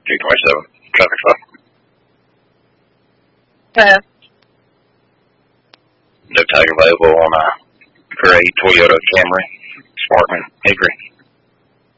227 traffic stop. No tag available on a gray Toyota Camry, Sparkman, Hickory.